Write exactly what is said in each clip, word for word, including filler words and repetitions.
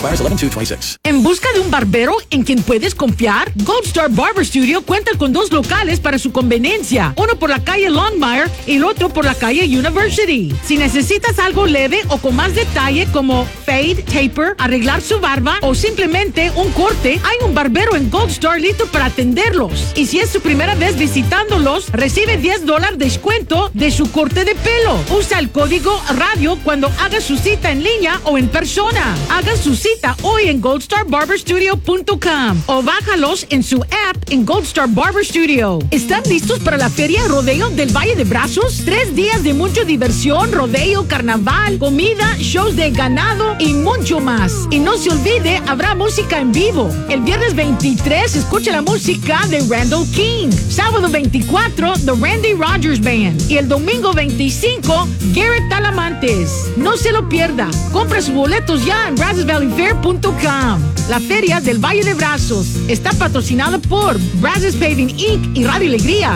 expires eleven two twenty-six. ¿En busca de un barbero en quien puedes confiar? Gold Star Barber Studio cuenta con dos locales para su conveniencia. Uno por la calle Longmire y el otro por la calle University. Si necesitas algo leve o con más detalle como fade, taper, arreglar su barba o simplemente un corte, hay un barbero en Gold Star listo para atenderlos. Y si es su primera vez visitándolos, recibe diez dólares de descuento de su corte de pelo. Usa el código radio cuando haga su cita en línea o en persona. Haga su cita hoy en gold star barber studio punto com o bájalos en su app en Gold Star Barber Studio. ¿Están listos para la Feria Rodeo del Valle de Brazos? Tres días de mucha diversión, rodeo, carnaval, comida, shows de ganado y mucho más. Y no se olvide, habrá música en vivo. El viernes veintitrés escucha la música de Randall King. Sábado veinticuatro, The Randy Rogers Band. Y el domingo veinticinco, Garrett Talamantes. No se lo pierda. Compra sus boletos ya en brazos valley fair punto com. La Feria del Valle de Brazos está patrocinada por Brazos Paving incorporated y Radio Alegría.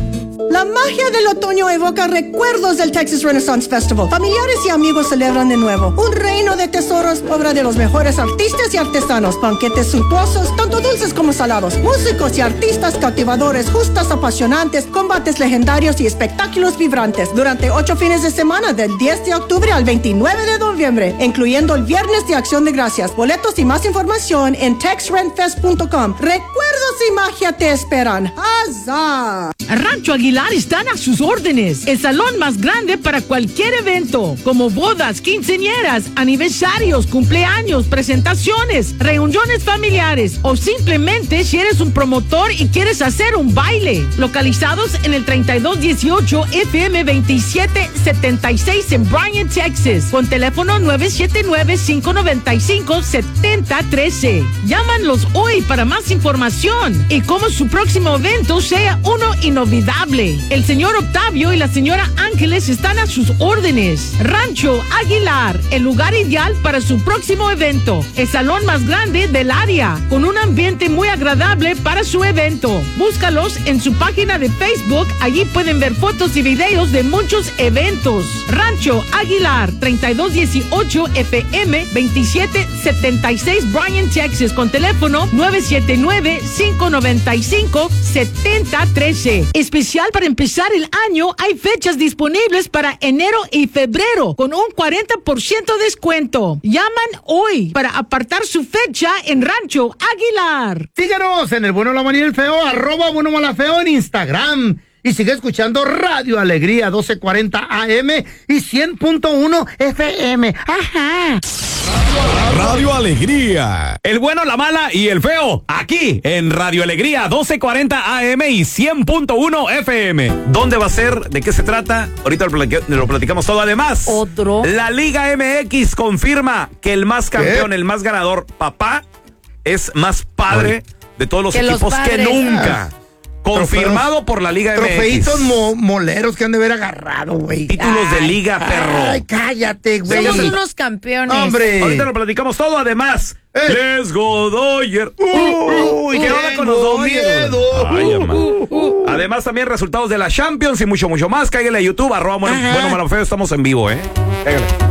La magia del otoño evoca recuerdos del Texas Renaissance Festival. Familiares y amigos celebran de nuevo. Un reino de tesoros, obra de los mejores artistas y artesanos. Banquetes suntuosos, tanto dulces como salados. Músicos y artistas cautivadores, justas apasionantes, combates legendarios y espectáculos vibrantes. Durante ocho fines de semana, del diez de octubre al veintinueve de noviembre, incluyendo el Viernes de Acción de Gracias. Boletos y más información en tex rent fest punto com. Recuerdos y magia te esperan. ¡Hazá! Rancho Aguilar están a sus órdenes. El salón más grande para cualquier evento, como bodas, quinceañeras, aniversarios, cumpleaños, presentaciones, reuniones familiares o simplemente si eres un promotor y quieres hacer un baile. Localizados en el treinta y dos dieciocho F M veintisiete setenta y seis en Bryan, Texas, con teléfono nueve siete nueve, cinco nueve cinco, siete cero uno tres. Llámanlos hoy para más información y cómo su próximo evento sea uno inolvidable. El señor Octavio y la señora Ángeles están a sus órdenes. Rancho Aguilar, el lugar ideal para su próximo evento. El salón más grande del área, con un ambiente muy agradable para su evento. Búscalos en su página de Facebook. Allí pueden ver fotos y videos de muchos eventos. Rancho Aguilar, treinta y dos dieciocho F M veintisiete setenta y seis Bryan, Texas, con teléfono nueve siete nueve, cinco nueve cinco, siete cero uno tres. Especial para empezar el año, hay fechas disponibles para enero y febrero con un cuarenta por ciento de descuento. Llaman hoy para apartar su fecha en Rancho Aguilar. Síganos en el Bueno, la Mala y el Feo, arroba Bueno, Mala, Feo en Instagram. Y sigue escuchando Radio Alegría doce cuarenta A M y cien punto uno F M. Ajá. Radio Alegría. El bueno, la mala y el feo. Aquí en Radio Alegría doce cuarenta A M y cien punto uno F M. ¿Dónde va a ser? ¿De qué se trata? Ahorita lo, platic- lo platicamos todo. Además, Otro. La Liga M X confirma que el más campeón, ¿Qué? el más ganador, papá, es más padre Ay. de todos los que equipos los que nunca. Confirmado por la Liga M X. Trofeitos mo- moleros que han de haber agarrado, güey. Títulos ay, de liga, perro. Ay, cállate, güey. Somos unos campeones. Hombre. Ahorita lo platicamos todo. Además, eh. Let's go Dodgers. Uy, uh, uh, ¿qué onda con los Dodgers? Ay, uh, uh, Además, también resultados de la Champions y mucho, mucho más. Cáigale a YouTube, arroba bueno, bueno, malo, feo. Estamos en vivo, ¿eh? Cáigale.